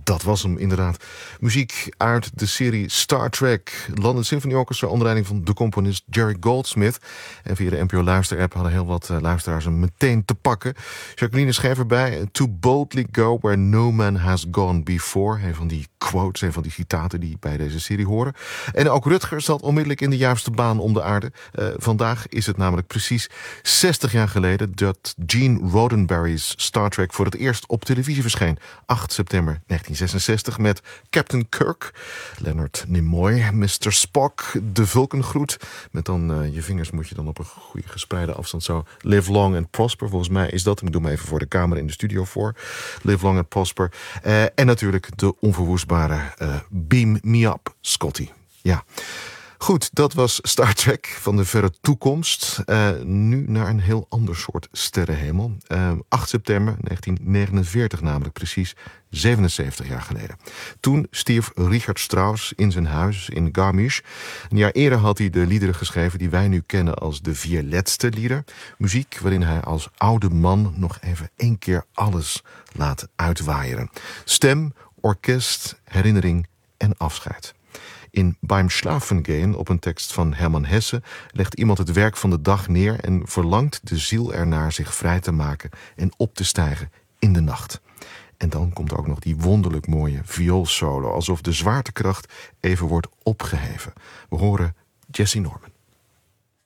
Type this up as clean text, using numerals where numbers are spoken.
dat was hem inderdaad. Muziek uit de serie Star Trek. London Symphony Orchestra onder leiding van de componist Jerry Goldsmith. En via de NPO Luister-app hadden heel wat luisteraars hem meteen te pakken. Jacqueline schreef erbij: To boldly go where no man has gone before. Een van die quotes, een van die citaten die bij deze serie horen. En ook Rutger zat onmiddellijk in de juiste baan om de aarde. Vandaag is het namelijk precies 60 jaar geleden dat Gene Roddenberry's Star Trek voor het eerst op televisie verscheen. 8 september 1966 met Captain Kirk, Leonard Nimoy, Mr. Spock, de Vulcangroet. Met dan je vingers moet je dan op een goede gespreide afstand zo. Live long and prosper, volgens mij is dat. Ik doe hem even voor de camera in de studio voor. Live long and prosper. En natuurlijk de onverwoestbare Beam Me Up, Scotty. Ja. Goed, dat was Star Trek van de verre toekomst. Nu naar een heel ander soort sterrenhemel. 8 september 1949 namelijk, precies 77 jaar geleden. Toen stierf Richard Strauss in zijn huis in Garmisch. Een jaar eerder had hij de liederen geschreven die wij nu kennen als de 4 Letzte Lieder. Muziek waarin hij als oude man nog even 1 keer alles laat uitwaaieren. Stem, orkest, herinnering en afscheid. In Beim Schlafen gehen, op een tekst van Hermann Hesse, legt iemand het werk van de dag neer en verlangt de ziel ernaar zich vrij te maken en op te stijgen in de nacht. En dan komt ook nog die wonderlijk mooie vioolsolo, alsof de zwaartekracht even wordt opgeheven. We horen Jesse Norman.